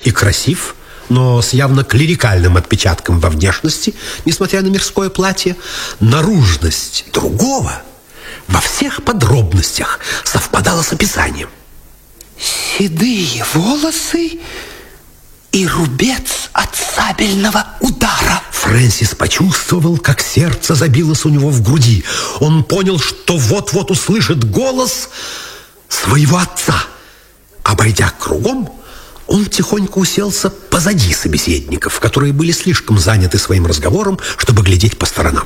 и красив, но с явно клерикальным отпечатком во внешности, несмотря на мирское платье. Наружность другого во всех подробностях совпадала с описанием. Седые волосы и рубец от сабельного удара. Фрэнсис почувствовал, как сердце забилось у него в груди. Он понял, что вот-вот услышит голос своего отца. Обойдя кругом, он тихонько уселся позади собеседников, которые были слишком заняты своим разговором, чтобы глядеть по сторонам.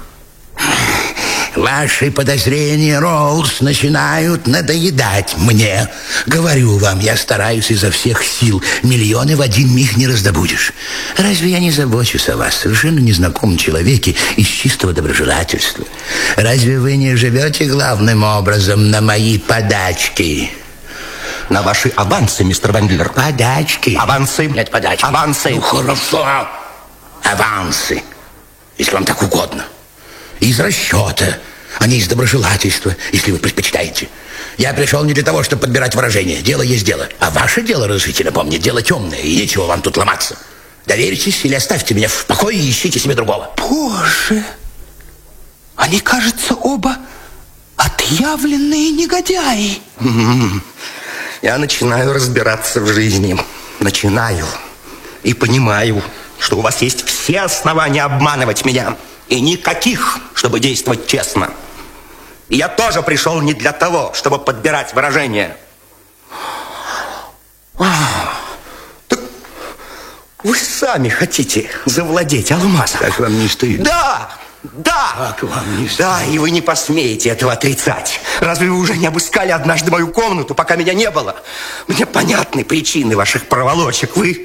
Ваши подозрения, Роуз, начинают надоедать мне. Говорю вам, я стараюсь изо всех сил. Миллионы в один миг не раздобудешь. Разве я не забочусь о вас, совершенно незнакомом человеке, из чистого доброжелательства? Разве вы не живете главным образом на мои подачки? На ваши авансы, мистер Вендлер. Подачки? Авансы. Нет, подачки. Авансы. Ну, хорошо. Авансы, если вам так угодно. Из расчета, а не из доброжелательства, если вы предпочитаете. Я пришел не для того, чтобы подбирать выражения. Дело есть дело. А ваше дело, разрешите напомнить, дело темное, и нечего вам тут ломаться. Доверьтесь или оставьте меня в покое и ищите себе другого. Боже, они, кажется, оба отъявленные негодяи. Я начинаю разбираться в жизни. Начинаю. И понимаю, что у вас есть все основания обманывать меня. И никаких, чтобы действовать честно. И я тоже пришел не для того, чтобы подбирать выражения. Так вы сами хотите завладеть алмазом. Как вам не стыдно? Да, Как вам не стыдно? да, и вы не посмеете этого отрицать. Разве вы уже не обыскали однажды мою комнату, пока меня не было? Мне понятны причины ваших проволочек. Вы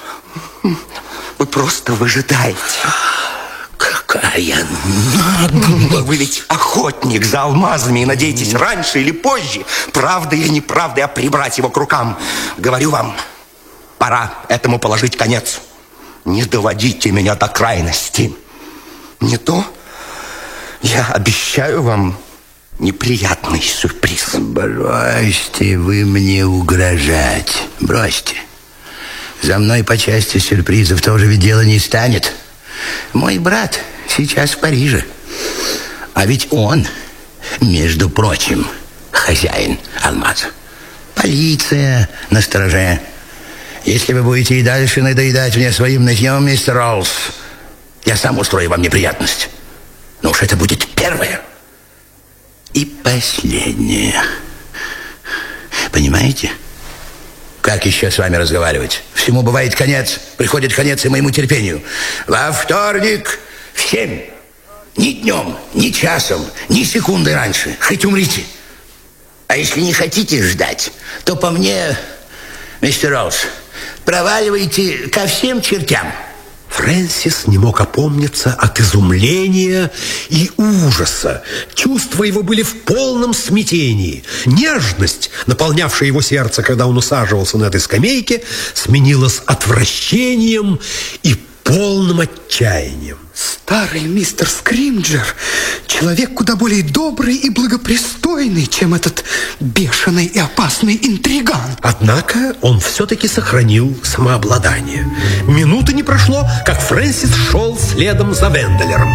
просто выжидаете. Какая наглая! Вы ведь охотник за алмазами и надеетесь раньше или позже, правдой или неправдой, прибрать его к рукам. Говорю вам, пора этому положить конец. Не доводите меня до крайности. Не то я обещаю вам неприятный сюрприз. Бросьте вы мне угрожать. Бросьте. За мной по части сюрпризов тоже ведь дело не станет. Мой брат сейчас в Париже. А ведь он, между прочим, хозяин алмаза. Полиция на стороже. Если вы будете и дальше надоедать мне своим нытьем, мистер Роуз, я сам устрою вам неприятность. Но уж это будет первое и последнее. Понимаете? Как еще с вами разговаривать? Всему бывает конец. Приходит конец и моему терпению. Во вторник в 7. Ни днем, ни часом, ни секунды раньше. Хоть умрите. А если не хотите ждать, то по мне, мистер Роуз, проваливайте ко всем чертям. Фрэнсис не мог опомниться от изумления и ужаса. Чувства его были в полном смятении. Нежность, наполнявшая его сердце, когда он усаживался на этой скамейке, сменилась отвращением и полным отчаянием. Старый мистер Скримджер, человек куда более добрый и благопристойный, чем этот бешеный и опасный интриган. Однако он все-таки сохранил самообладание. Минуты не прошло, как Фрэнсис шел следом за Венделером.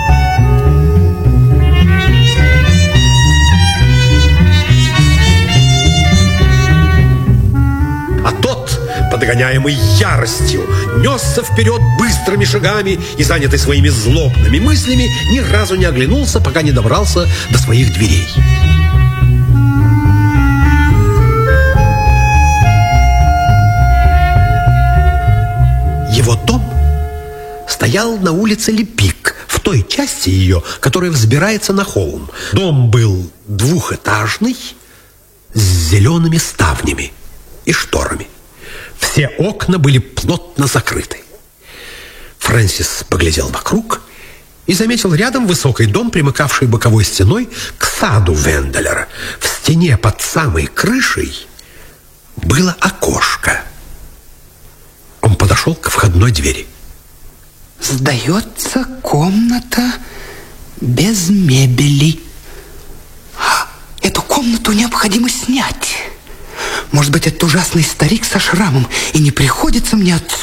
А тот, подгоняемый яростью, несся вперед быстрыми шагами и, занятый своими злобными мыслями, ни разу не оглянулся, пока не добрался до своих дверей. Его дом стоял на улице Лепик, в той части ее, которая взбирается на холм. Дом был двухэтажный, с зелеными ставнями и шторами. Все окна были плотно закрыты. Фрэнсис поглядел вокруг и заметил рядом высокий дом, примыкавший боковой стеной к саду Венделера. В стене под самой крышей было окошко. Он подошел к входной двери. Сдается комната без мебели. Эту комнату необходимо снять. Может быть, это ужасный старик со шрамом, и не приходится мне отцу